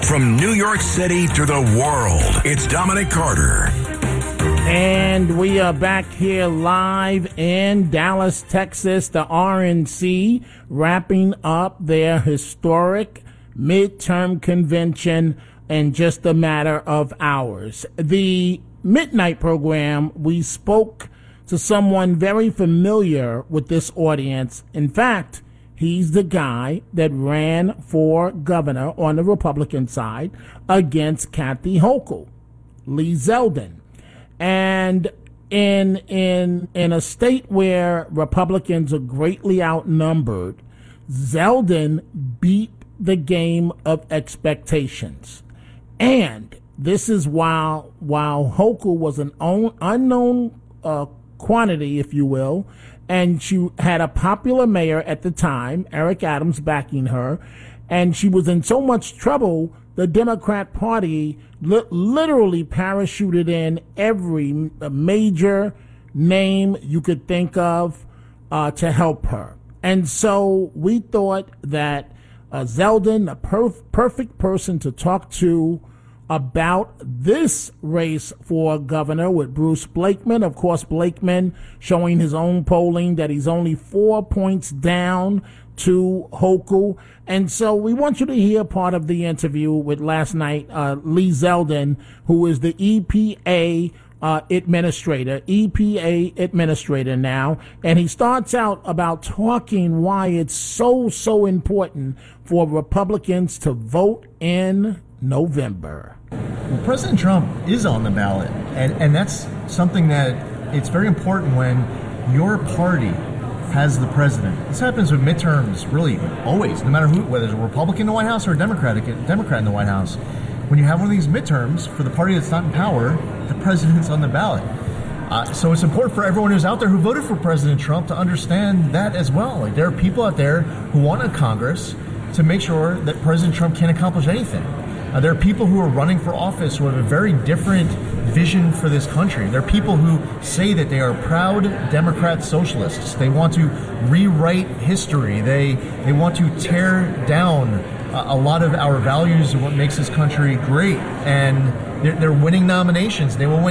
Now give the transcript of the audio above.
From New York City to the world, it's Dominic Carter. And we are back here live in Dallas, Texas, the RNC wrapping up their historic midterm convention in just a matter of hours. The midnight program, we spoke to someone very familiar with this audience. In fact, he's the guy that ran for governor on the Republican side against Kathy Hochul, Lee Zeldin. And in a state where Republicans are greatly outnumbered, Zeldin beat the game of expectations. And this is while Hochul was an unknown quantity, if you will, and she had a popular mayor at the time, Eric Adams, backing her, and she was in so much trouble, the Democrat Party literally parachuted in every major name you could think of to help her. And so we thought that Zeldin, a perfect person to talk to about this race for governor with Bruce Blakeman. Of course, Blakeman showing his own polling that he's only 4 points down to Hochul. And so we want you to hear part of the interview with last night, Lee Zeldin, who is the EPA administrator now. And he starts out about talking why it's so important for Republicans to vote in November. Well, President Trump is on the ballot, and that's something that it's very important when your party has the president. This happens with midterms, really, always, no matter who, whether it's a Republican in the White House or a Democrat in the White House. When you have one of these midterms, for the party that's not in power, the president's on the ballot. So it's important for everyone who's out there who voted for President Trump to understand that as well. Like, there are people out there who want a Congress to make sure that President Trump can't accomplish anything. There are people who are running for office who have a very different vision for this country. There are people who say that they are proud Democrat socialists. They want to rewrite history. They want to tear down a lot of our values and what makes this country great. And they're winning nominations. They will win